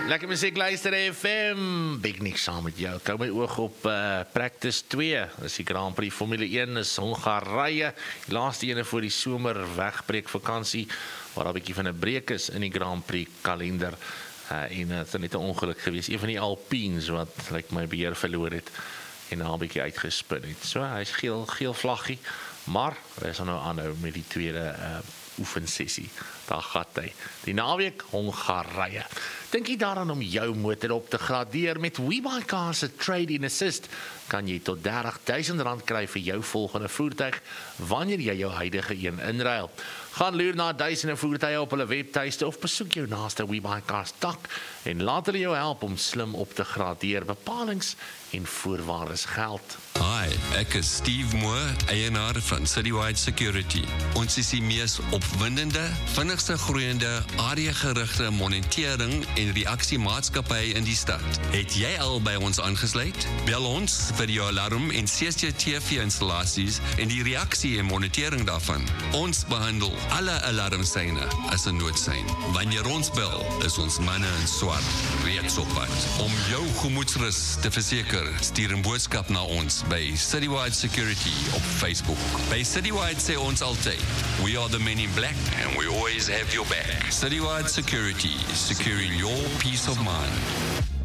Lekker muziek luister FM. Big niks saam met jou. Ek hou my oog op Practice 2. Dis die Grand Prix Formule 1 is Hongarije. Die laaste ene voor die somer wegbreek vakansie, waar daar 'n bietjie van 'n breek is in die Grand Prix kalender. En het is net 'n ongeluk gewees. Een van die Alpines wat my beheer verloor het en al 'n bietjie uitgespin het. So hy's geel vlaggie, maar hy sal nou aanhou met die tweede oefensessie. Daar gaan hy. Die naweek Hongarije. Dink jy daaraan om jou motor op te gradeer met WeBuyCars se Trade-in Assist? Kan jy tot R30.000 kry vir jou volgende voertuig wanneer jy jou huidige een inruil. Gaan loer na duisende voertuie op hulle webtuiste of besoek jou naaste WeBuyCars tak en laat hulle jou help om slim op te gradeer. Bepalings en voorwaardes geld. Hi, ek is Steve Moore, eienaar van Citywide Security. Ons is die mees opwindende, vinnigste groeiende, areagerigte monitering en reaksiemaatskappy in die stad. Het jy al by ons aangesluit? Bel ons vir jou alarm en CCTV-installasies en die reaksie en monitering daarvan. Ons behandel alle alarmseine as 'n noodsein. Wanneer ons bel, is ons manne in swart reeds op pad. Om jou gemoedsrus te verseker, stuur 'n boodskap na ons by Citywide Security op Facebook. By Citywide sê ons altyd, we are the men in black and we always have your back. Citywide Security, securing your peace of mind.